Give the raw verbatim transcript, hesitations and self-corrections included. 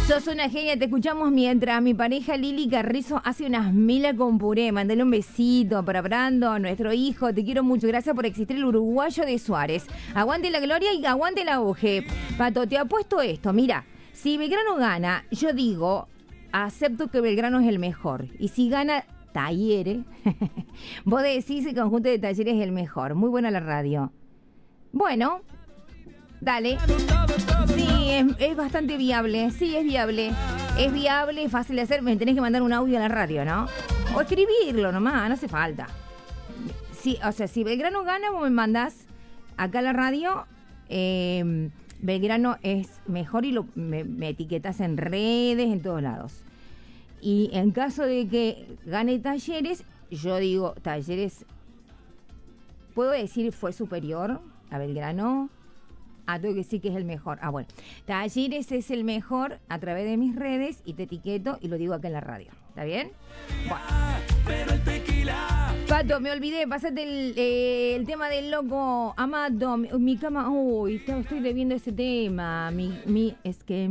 Sos una genia, te escuchamos mientras mi pareja Lili Carrizo hace unas milas con puré. Mandale un besito para Brando, nuestro hijo. Te quiero mucho. Gracias por existir el uruguayo de Suárez. Aguante la gloria y aguante la auge. Pato, te apuesto esto. Mira, si Belgrano gana, yo digo, acepto que Belgrano es el mejor. Y si gana Talleres, vos decís el conjunto de Talleres es el mejor. Muy buena la radio. Bueno, dale. Sí, es, es bastante viable. Sí, es viable. Es viable, es fácil de hacer. Me tenés que mandar un audio a la radio, ¿no? O escribirlo nomás, no hace falta. Sí, o sea, si Belgrano gana, vos me mandás acá a la radio. Eh, Belgrano es mejor y lo, me, me etiquetas en redes, en todos lados. Y en caso de que gane Talleres, yo digo, Talleres, ¿puedo decir fue superior a Belgrano? Ah, tengo que decir que es el mejor. Ah, bueno. Talleres es el mejor a través de mis redes y te etiqueto y lo digo acá en la radio. ¿Está bien? Bueno. Pato, me olvidé, pasate el, eh, el tema del loco Amado. Mi, mi cama, uy, estoy debiendo ese tema. Mi, mi, es que